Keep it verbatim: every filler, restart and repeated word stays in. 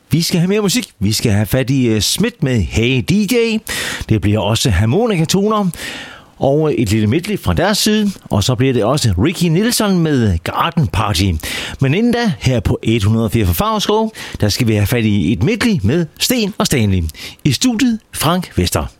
Vi skal have mere musik. Vi skal have fat i uh, Smith med Hey D J. Det bliver også harmonikatoner og et lille medley fra deres side. Og så bliver det også Ricky Nelson med Garden Party. Men inden da, her på et hundrede og fire for Favrskov, der skal vi have fat i et medley med Sten og Stanley. I studiet Frank Vester.